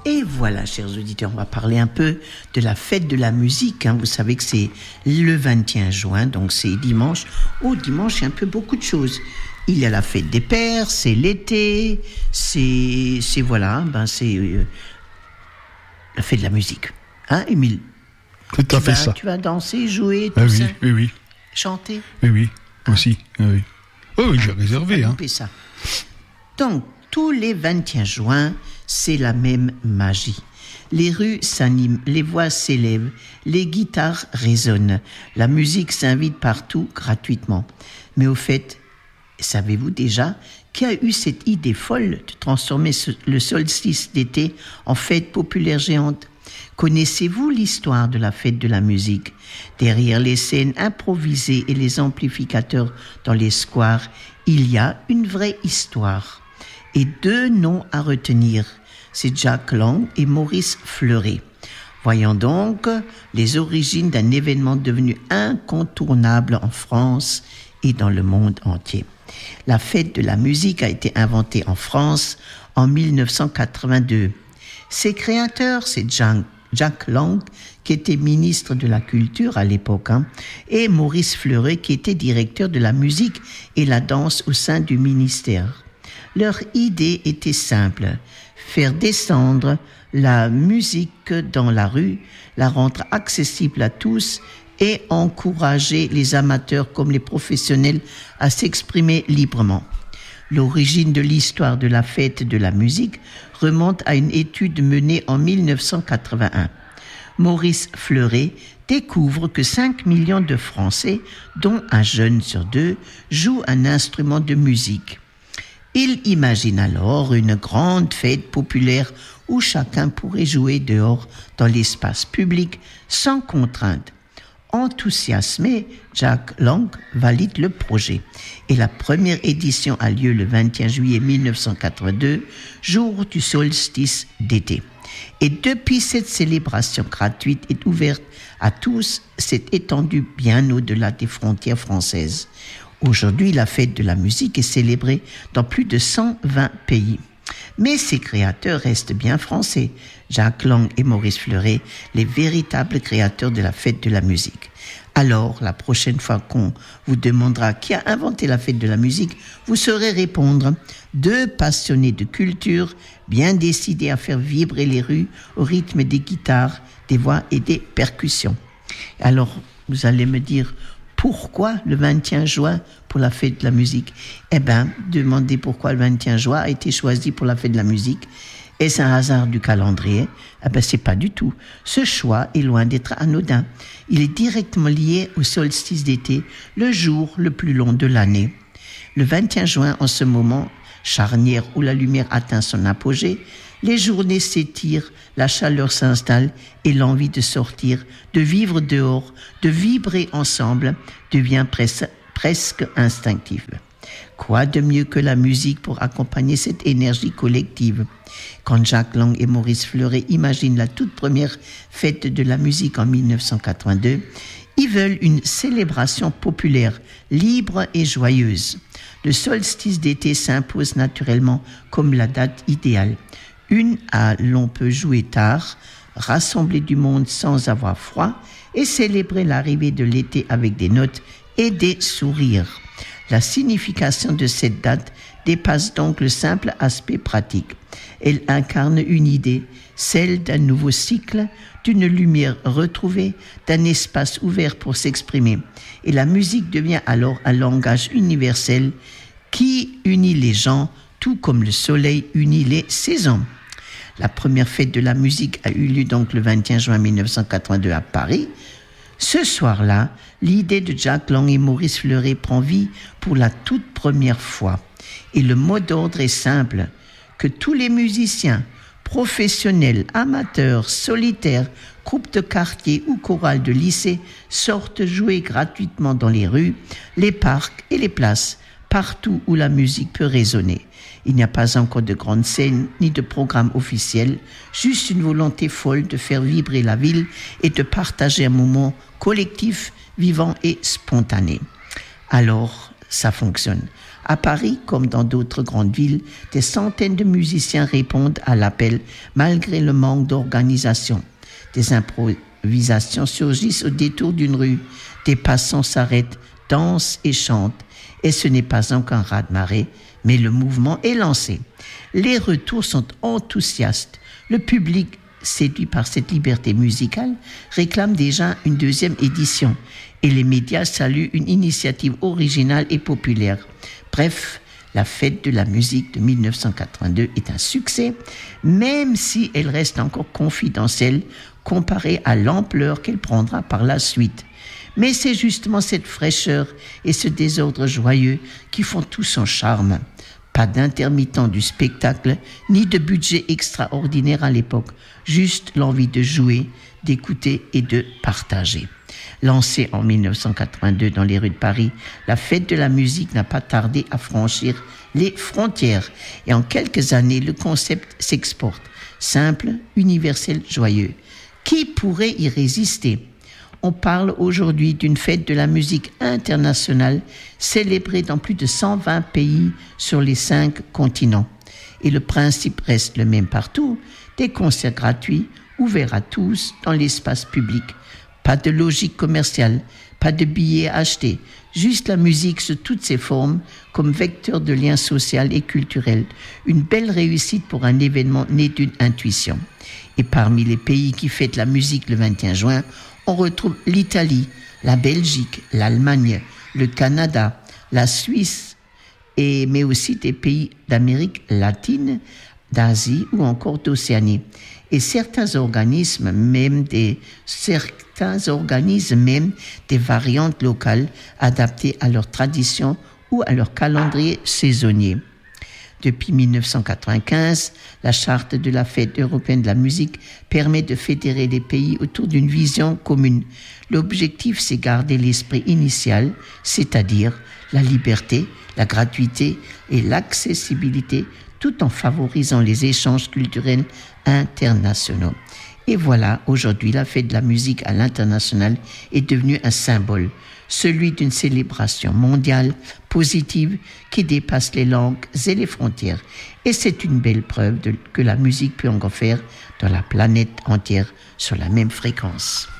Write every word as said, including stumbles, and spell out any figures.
Et voilà, chers auditeurs, on va parler un peu de la fête de la musique. Hein. Vous savez que c'est le vingt et un juin, donc c'est dimanche. Oh, dimanche, il y a un peu beaucoup de choses. Il y a la fête des pères, c'est l'été, c'est, c'est voilà, ben c'est euh, la fête de la musique. Hein, Émile? Tout à tu fait vas, ça. Tu vas danser, jouer, tout Ah oui, ça? oui, oui. Chanter? Oui, oui, Ah. aussi. Ah oui. Oh oui, j'ai réservé. Hein. Ça. Donc, tous les vingt et un juin, c'est la même magie. Les rues s'animent, les voix s'élèvent, les guitares résonnent, la musique s'invite partout gratuitement. Mais au fait, savez-vous déjà qui a eu cette idée folle de transformer ce, le solstice d'été en fête populaire géante? Connaissez-vous l'histoire de la fête de la musique? Derrière les scènes improvisées et les amplificateurs dans les squares, il y a une vraie histoire. Et deux noms à retenir, c'est Jack Lang et Maurice Fleuret. Voyons donc les origines d'un événement devenu incontournable en France et dans le monde entier. La fête de la musique a été inventée en France en dix-neuf cent quatre-vingt-deux. Ses créateurs, c'est Jack, Jack Lang, qui était ministre de la Culture à l'époque, hein, et Maurice Fleuret, qui était directeur de la musique et la danse au sein du ministère. Leur idée était simple, faire descendre la musique dans la rue, la rendre accessible à tous et encourager les amateurs comme les professionnels à s'exprimer librement. L'origine de l'histoire de la fête de la musique remonte à une étude menée en dix-neuf cent quatre-vingt-un. Maurice Fleuret découvre que cinq millions de Français, dont un jeune sur deux, jouent un instrument de musique. Il imagine alors une grande fête populaire où chacun pourrait jouer dehors dans l'espace public sans contrainte. Enthousiasmé, Jack Lang valide le projet et la première édition a lieu le vingt et un juillet dix-neuf cent quatre-vingt-deux, jour du solstice d'été. Et depuis, cette célébration gratuite est ouverte à tous, s'est étendue bien au-delà des frontières françaises. Aujourd'hui, la fête de la musique est célébrée dans plus de cent vingt pays. Mais ses créateurs restent bien français. Jack Lang et Maurice Fleuret, les véritables créateurs de la fête de la musique. Alors, la prochaine fois qu'on vous demandera qui a inventé la fête de la musique, vous saurez répondre deux passionnés de culture, bien décidés à faire vibrer les rues au rythme des guitares, des voix et des percussions. Alors, vous allez me dire, pourquoi le vingt et un juin pour la fête de la musique? Eh bien, demandez pourquoi le vingt et un juin a été choisi pour la fête de la musique. Est-ce un hasard du calendrier? Eh bien, c'est pas du tout. Ce choix est loin d'être anodin. Il est directement lié au solstice d'été, le jour le plus long de l'année. Le vingt et un juin, en ce moment charnière où la lumière atteint son apogée, les journées s'étirent, la chaleur s'installe et l'envie de sortir, de vivre dehors, de vibrer ensemble devient pres- presque instinctive. Quoi de mieux que la musique pour accompagner cette énergie collective? Quand Jack Lang et Maurice Fleuret imaginent la toute première fête de la musique en dix-neuf cent quatre-vingt-deux, ils veulent une célébration populaire, libre et joyeuse. Le solstice d'été s'impose naturellement comme la date idéale. Une à l'on peut jouer tard, rassembler du monde sans avoir froid et célébrer l'arrivée de l'été avec des notes et des sourires. La signification de cette date dépasse donc le simple aspect pratique. Elle incarne une idée, celle d'un nouveau cycle, d'une lumière retrouvée, d'un espace ouvert pour s'exprimer. Et la musique devient alors un langage universel qui unit les gens, tout comme le soleil unit les saisons. La première fête de la musique a eu lieu donc le vingt et un juin dix-neuf cent quatre-vingt-deux à Paris. Ce soir-là, l'idée de Jack Lang et Maurice Fleuret prend vie pour la toute première fois. Et le mot d'ordre est simple, que tous les musiciens, professionnels, amateurs, solitaires, groupes de quartier ou chorales de lycée sortent jouer gratuitement dans les rues, les parcs et les places, partout où la musique peut résonner. Il n'y a pas encore de grandes scènes ni de programme officiel, juste une volonté folle de faire vibrer la ville et de partager un moment collectif, vivant et spontané. Alors, ça fonctionne. À Paris, comme dans d'autres grandes villes, des centaines de musiciens répondent à l'appel malgré le manque d'organisation. Des improvisations surgissent au détour d'une rue. Des passants s'arrêtent, dansent et chantent. Et ce n'est pas encore un raz-de-marée, mais le mouvement est lancé. Les retours sont enthousiastes. Le public, séduit par cette liberté musicale, réclame déjà une deuxième édition. Et les médias saluent une initiative originale et populaire. Bref, la fête de la musique de dix-neuf cent quatre-vingt-deux est un succès, même si elle reste encore confidentielle comparée à l'ampleur qu'elle prendra par la suite. Mais c'est justement cette fraîcheur et ce désordre joyeux qui font tout son charme. Pas d'intermittent du spectacle, ni de budget extraordinaire à l'époque, juste l'envie de jouer, d'écouter et de partager. Lancée en dix-neuf cent quatre-vingt-deux dans les rues de Paris, la fête de la musique n'a pas tardé à franchir les frontières. Et en quelques années, le concept s'exporte. Simple, universel, joyeux. Qui pourrait y résister ? On parle aujourd'hui d'une fête de la musique internationale célébrée dans plus de cent vingt pays sur les cinq continents. Et le principe reste le même partout, des concerts gratuits, ouverts à tous dans l'espace public. Pas de logique commerciale, pas de billets achetés, juste la musique sous toutes ses formes comme vecteur de lien social et culturel. Une belle réussite pour un événement né d'une intuition. Et parmi les pays qui fêtent la musique le vingt et un juin, on retrouve l'Italie, la Belgique, l'Allemagne, le Canada, la Suisse, et, mais aussi des pays d'Amérique latine, d'Asie ou encore d'Océanie. Et certains organismes, même des, certains organisent même des variantes locales adaptées à leurs traditions ou à leur calendrier saisonnier. Depuis dix-neuf cent quatre-vingt-quinze, la charte de la fête européenne de la musique permet de fédérer les pays autour d'une vision commune. L'objectif, c'est garder l'esprit initial, c'est-à-dire la liberté, la gratuité et l'accessibilité, tout en favorisant les échanges culturels internationaux. Et voilà, aujourd'hui, la fête de la musique à l'international est devenue un symbole, celui d'une célébration mondiale, positive, qui dépasse les langues et les frontières. Et c'est une belle preuve de, que la musique peut encore faire dans la planète entière sur la même fréquence.